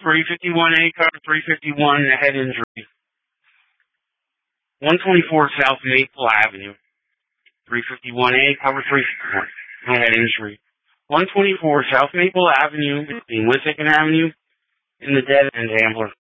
351A, cover 351, head injury. 124 South Maple Avenue. 351A, cover 351, head injury. 124 South Maple Avenue between Wissahickon Avenue and the Dead End Ambler.